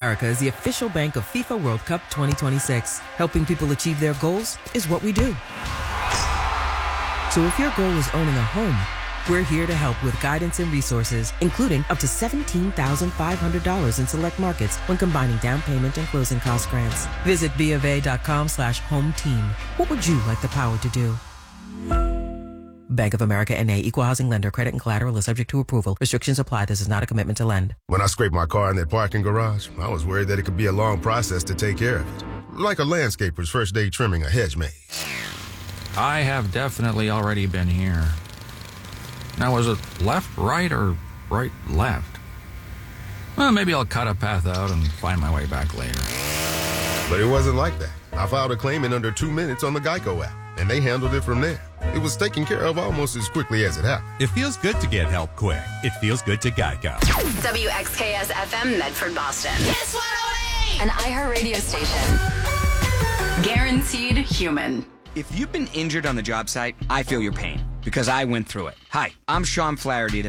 America is the official bank of FIFA World Cup 2026. Helping people achieve their goals is what we do. So if your goal is owning a home, we're here to help with guidance and resources, including up to $17,500 in select markets when combining down payment and closing cost grants. Visit BofA.com/home team. What would you like the power to do? Bank of America N.A. Equal Housing Lender. Credit and collateral is subject to approval. Restrictions apply. This is not a commitment to lend. When I scraped my car in that parking garage, I was worried that it could be a long process to take care of it. Like a landscaper's first day trimming a hedge maze. I have definitely already been here. Now, was it left, right, or right, left? Well, maybe I'll cut a path out and find my way back later. But it wasn't like that. I filed a claim in under 2 minutes on the Geico app, and they handled it from there. It was taken care of almost as quickly as it happened. It feels good to get help quick. It feels good to Geico. WXKS-FM, Medford, Boston. Kiss 108! An iHeartRadio station. Guaranteed human. If you've been injured on the job site, I feel your pain because I went through it. Hi, I'm Sean Flaherty, the